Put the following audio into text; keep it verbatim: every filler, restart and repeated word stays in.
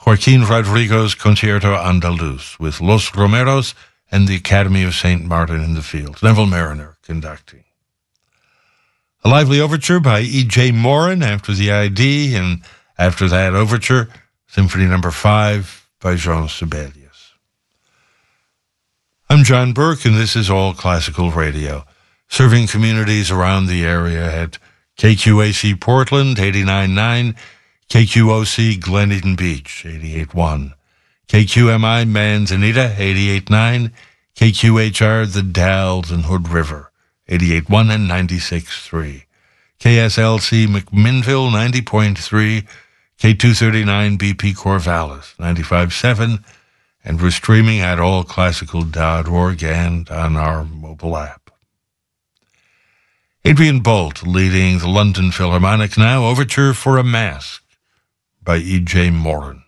Joaquin Rodrigo's Concierto Andaluz with Los Romeros and the Academy of Saint Martin in the Fields. Neville Mariner conducting. A lively overture by E J. Morin after the I D, and after that overture, Symphony Number five by Jean Sibelius. I'm John Burke, and this is All Classical Radio, serving communities around the area at K Q A C Portland, eighty-nine point nine, K Q O C Glen Eden Beach, eighty-eight point one, K Q M I Manzanita, eighty-eight point nine, K Q H R The Dalles and Hood River, eighty-eight point one and ninety-six point three, K S L C McMinnville, ninety point three, K two thirty-nine B P Corvallis, ninety-five point seven, and we're streaming at all classical dot org and on our mobile app. Adrian Bolt leading the London Philharmonic now, Overture for a Mask by E J. Morin.